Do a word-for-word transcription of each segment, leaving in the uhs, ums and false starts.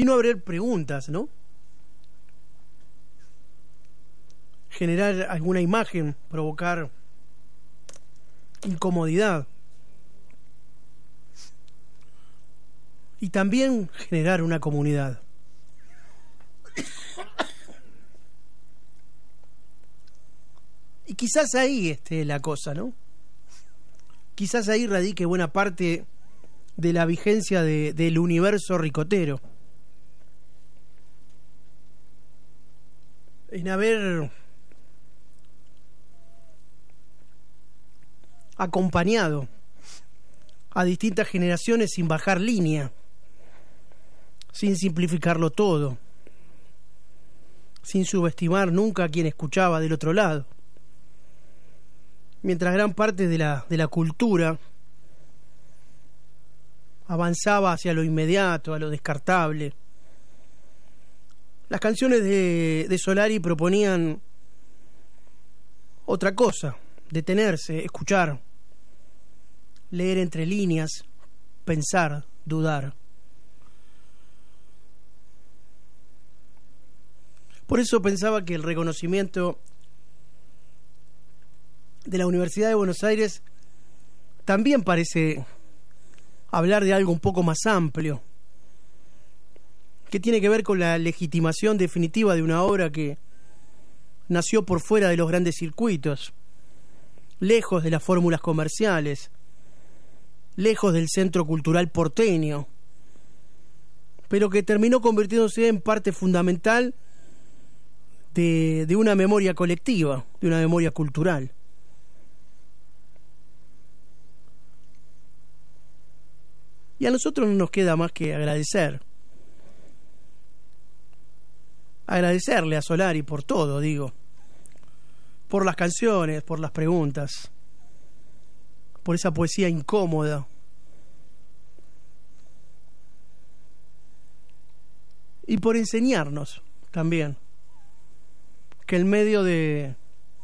sino abrir preguntas, ¿no? Generar alguna imagen, provocar incomodidad. Y también generar una comunidad. Y quizás ahí esté la cosa, ¿no? Quizás ahí radique buena parte de la vigencia de, del universo ricotero. En haber acompañado a distintas generaciones sin bajar línea, sin simplificarlo todo, sin subestimar nunca a quien escuchaba del otro lado. Mientras gran parte de la, de la cultura avanzaba hacia lo inmediato, a lo descartable, las canciones de, de Solari proponían otra cosa: detenerse, escuchar, leer entre líneas, pensar, dudar. Por eso pensaba que el reconocimiento de la Universidad de Buenos Aires también parece hablar de algo un poco más amplio, que tiene que ver con la legitimación definitiva de una obra que nació por fuera de los grandes circuitos, lejos de las fórmulas comerciales, lejos del centro cultural porteño, pero que terminó convirtiéndose en parte fundamental de, de una memoria colectiva, de una memoria cultural. Y a nosotros no nos queda más que agradecer. Agradecerle a Solari por todo, digo. Por las canciones, por las preguntas, por esa poesía incómoda. Y por enseñarnos también que en medio de,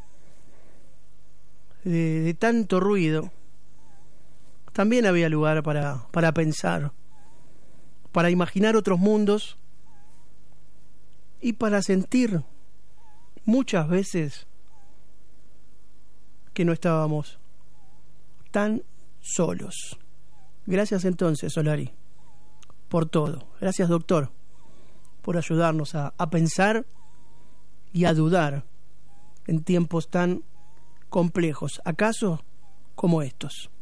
de, de tanto ruido también había lugar para, para pensar, para imaginar otros mundos y para sentir muchas veces que no estábamos tan solos. Gracias entonces, Solari, por todo. Gracias, doctor, por ayudarnos a, a pensar y a dudar en tiempos tan complejos, acaso como estos.